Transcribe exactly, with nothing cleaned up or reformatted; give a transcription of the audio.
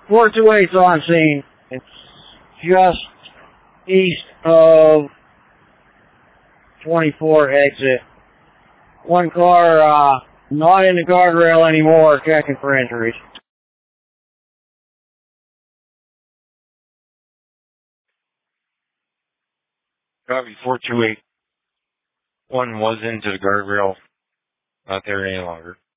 four two eight's on scene. It's just east of twenty-four exit. One car, uh, not in the guardrail anymore, checking for injuries. Copy four two eight. One was into the guardrail, not there any longer.